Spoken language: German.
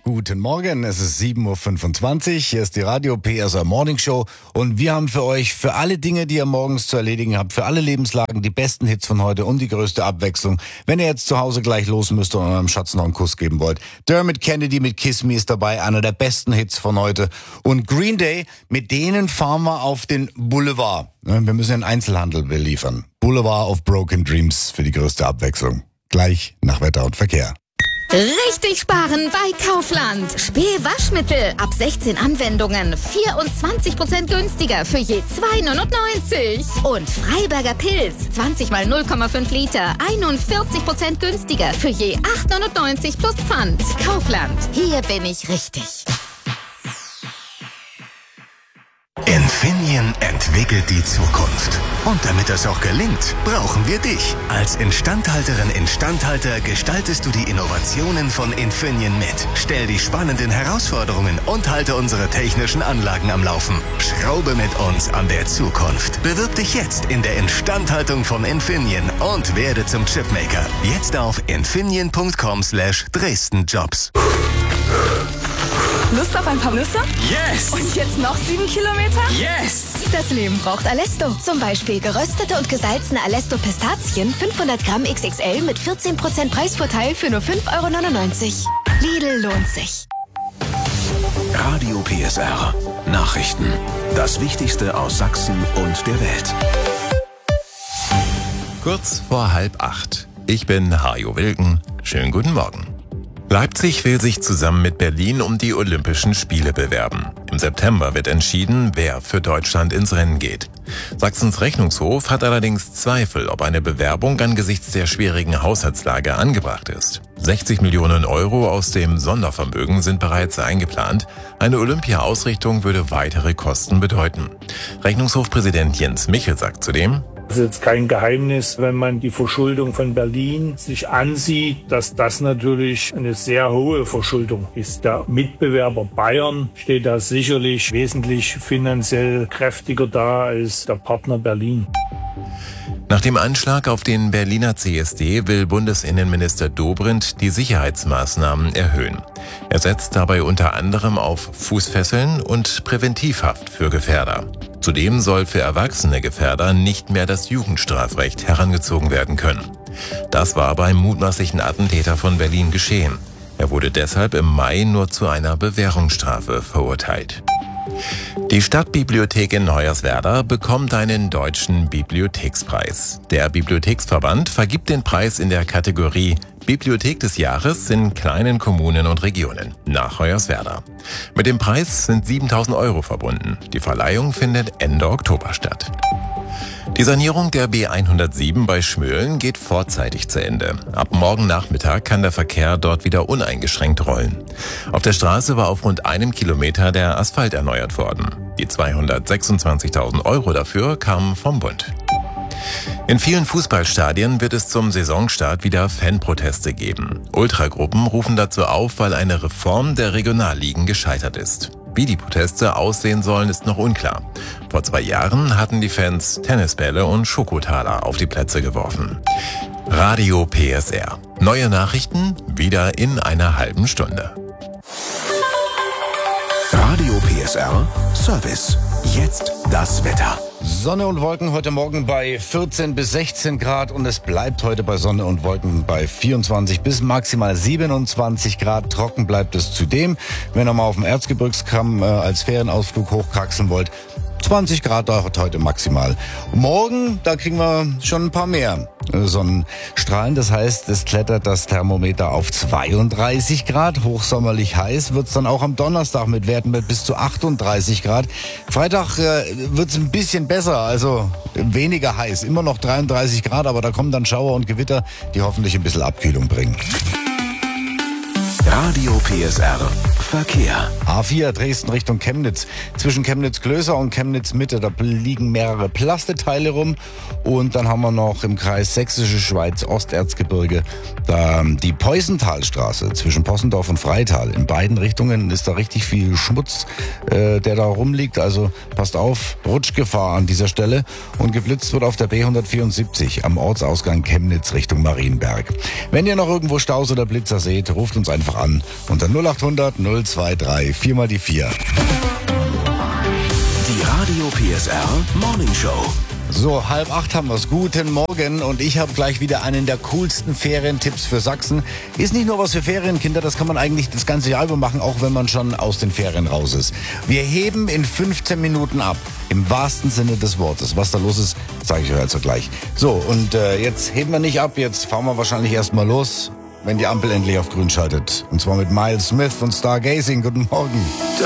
Guten Morgen, es ist 7.25 Uhr, hier ist die Radio PSR Morning Show und wir haben für euch, für alle Dinge, die ihr morgens zu erledigen habt, für alle Lebenslagen, die besten Hits von heute und die größte Abwechslung. Wenn ihr jetzt zu Hause gleich los müsst und eurem Schatz noch einen Kuss geben wollt. Dermot Kennedy mit Kiss Me ist dabei, einer der besten Hits von heute. Und Green Day, mit denen fahren wir auf den Boulevard. Wir müssen den Einzelhandel beliefern. Boulevard of Broken Dreams für die größte Abwechslung. Gleich nach Wetter und Verkehr. Richtig sparen bei Kaufland. Spee-Waschmittel ab 16 Anwendungen 24% günstiger für je 2,99. Und Freiberger Pilz 20 mal 0,5 Liter 41% günstiger für je 8,99 plus Pfand. Kaufland, hier bin ich richtig. Infineon entwickelt die Zukunft. Und damit das auch gelingt, brauchen wir dich. Als Instandhalterin, Instandhalter gestaltest du die Innovationen von Infineon mit. Stell die spannenden Herausforderungen und halte unsere technischen Anlagen am Laufen. Schraube mit uns an der Zukunft. Bewirb dich jetzt in der Instandhaltung von Infineon und werde zum Chipmaker. Jetzt auf infineon.com/DresdenJobs. Lust auf ein paar Nüsse? Yes! Und jetzt noch 7 Kilometer? Yes! Das Leben braucht Alesto. Zum Beispiel geröstete und gesalzene Alesto Pistazien 500 Gramm XXL mit 14% Preisvorteil für nur 5,99 €. Lidl lohnt sich. Radio PSR. Nachrichten. Das Wichtigste aus Sachsen und der Welt. Kurz vor 7:30. Ich bin Hajo Wilken. Schönen guten Morgen. Leipzig will sich zusammen mit Berlin um die Olympischen Spiele bewerben. Im September wird entschieden, wer für Deutschland ins Rennen geht. Sachsens Rechnungshof hat allerdings Zweifel, ob eine Bewerbung angesichts der schwierigen Haushaltslage angebracht ist. 60 Millionen € aus dem Sondervermögen sind bereits eingeplant. Eine Olympia-Ausrichtung würde weitere Kosten bedeuten. Rechnungshofpräsident Jens Michel sagt zudem: Es ist jetzt kein Geheimnis, wenn man die Verschuldung von Berlin sich ansieht, dass das natürlich eine sehr hohe Verschuldung ist. Der Mitbewerber Bayern steht da sicherlich wesentlich finanziell kräftiger da als der Partner Berlin. Nach dem Anschlag auf den Berliner CSD will Bundesinnenminister Dobrindt die Sicherheitsmaßnahmen erhöhen. Er setzt dabei unter anderem auf Fußfesseln und Präventivhaft für Gefährder. Zudem soll für erwachsene Gefährder nicht mehr das Jugendstrafrecht herangezogen werden können. Das war beim mutmaßlichen Attentäter von Berlin geschehen. Er wurde deshalb im Mai nur zu einer Bewährungsstrafe verurteilt. Die Stadtbibliothek in Hoyerswerda bekommt einen deutschen Bibliothekspreis. Der Bibliotheksverband vergibt den Preis in der Kategorie Bibliothek des Jahres in kleinen Kommunen und Regionen nach Hoyerswerda. Mit dem Preis sind 7.000 € verbunden. Die Verleihung findet Ende Oktober statt. Die Sanierung der B107 bei Schmölln geht vorzeitig zu Ende. Ab morgen Nachmittag kann der Verkehr dort wieder uneingeschränkt rollen. Auf der Straße war auf rund 1 Kilometer der Asphalt erneuert worden. Die 226.000 € dafür kamen vom Bund. In vielen Fußballstadien wird es zum Saisonstart wieder Fanproteste geben. Ultragruppen rufen dazu auf, weil eine Reform der Regionalligen gescheitert ist. Wie die Proteste aussehen sollen, ist noch unklar. Vor 2 Jahren hatten die Fans Tennisbälle und Schokotaler auf die Plätze geworfen. Radio PSR. Neue Nachrichten wieder in einer halben Stunde. Radio PSR Service. Jetzt das Wetter. Sonne und Wolken heute Morgen bei 14 bis 16 Grad und es bleibt heute bei Sonne und Wolken bei 24 bis maximal 27 Grad. Trocken bleibt es zudem. Wenn ihr mal auf dem Erzgebirgskamm als Ferienausflug hochkraxeln wollt, 20 Grad heute maximal. Morgen, da kriegen wir schon ein paar mehr Sonnenstrahlen. Das heißt, es klettert das Thermometer auf 32 Grad. Hochsommerlich heiß wird's dann auch am Donnerstag mit Werten mit bis zu 38 Grad. Freitag wird's ein bisschen besser, also weniger heiß. Immer noch 33 Grad, aber da kommen dann Schauer und Gewitter, die hoffentlich ein bisschen Abkühlung bringen. Radio PSR Verkehr. A4 Dresden Richtung Chemnitz. Zwischen Chemnitz-Klößer und Chemnitz-Mitte, da liegen mehrere Plasteteile rum. Und dann haben wir noch im Kreis Sächsische Schweiz, Osterzgebirge, da die Peusenthalstraße zwischen Possendorf und Freital. In beiden Richtungen ist da richtig viel Schmutz, der da rumliegt. Also passt auf, Rutschgefahr an dieser Stelle. Und geblitzt wird auf der B174 am Ortsausgang Chemnitz Richtung Marienberg. Wenn ihr noch irgendwo Staus oder Blitzer seht, ruft uns einfach an unter 0800 023 4 mal die 4. Die Radio PSR Morning Show. So, 7:30 haben wir's. Guten Morgen und ich habe gleich wieder einen der coolsten Ferientipps für Sachsen. Ist nicht nur was für Ferienkinder, das kann man eigentlich das ganze Jahr über machen, auch wenn man schon aus den Ferien raus ist. Wir heben in 15 Minuten ab, im wahrsten Sinne des Wortes. Was da los ist, sage ich euch also gleich. So, und jetzt heben wir nicht ab, jetzt fahren wir wahrscheinlich erstmal los, wenn die Ampel endlich auf grün schaltet. Und zwar mit Miles Smith und Stargazing. Guten Morgen.